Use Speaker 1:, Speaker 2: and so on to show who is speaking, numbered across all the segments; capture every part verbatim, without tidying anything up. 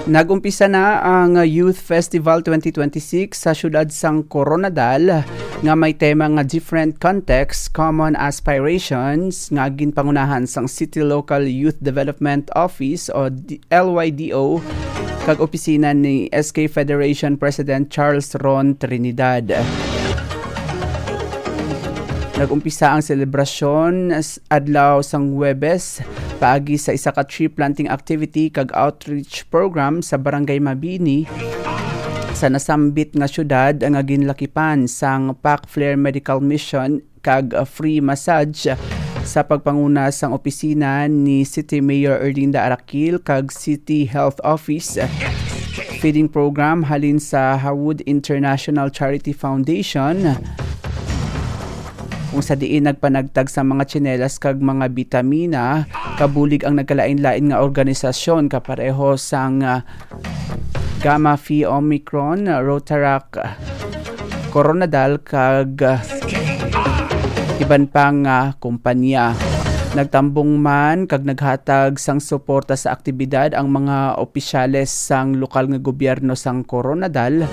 Speaker 1: Nagumpisa na ang Youth Festival twenty twenty-six sa siyudad sang Coronadal nga may tema nga different contexts, common aspirations nga ginpangunahan sang City Local Youth Development Office o L Y D O kag opisina ni S K Federation President Charles Ron Trinidad. Nagumpisa ang selebrasyon adlaw sang Huwebes paagi sa isa ka tree planting activity kag outreach program sa Barangay Mabini sa nasambit nga syudad nga ginlakipan sang P A C Flair Medical Mission kag free massage sa pagpanguna sang opisina ni City Mayor Erlinda Arakil kag City Health Office. Feeding program halin sa Hawod International Charity Foundation kung sa diin nagpanagtag sa mga tsinelas kag mga bitamina, kabulig ang nagkalain-lain nga organisasyon kapareho sang uh, Gamma Phi Omicron, Rotaract, Coronadal kag uh, iban pang uh, kumpanya. Nagtambong man kag naghatag sang suporta sa aktibidad ang mga opisyales sang lokal nga gobyerno sang Coronadal.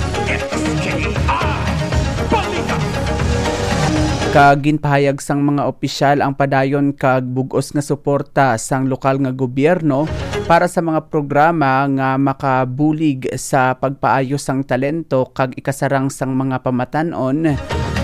Speaker 1: Kag ginpahayag sang mga opisyal ang padayon kag bug-os nga suporta sang lokal nga gobyerno para sa mga programa nga makabulig sa pagpaayos sang talento kag ikasarang sang mga pamatan-on.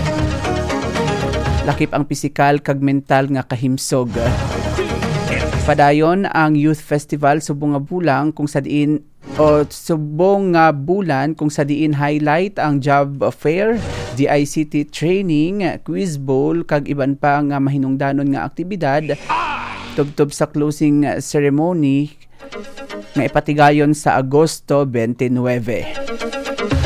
Speaker 1: Lakip ang pisikal kag mental nga kahimsog. Padayon ang Youth Festival subong nga bulang kung sa diin o subong nga bulan kung sa diin highlight ang job fair, D I C T training, quiz bowl kag iban pa nga mahinungdanon nga aktibidad tubtob sa closing ceremony nga ipatigayon sa Agosto twenty-nine.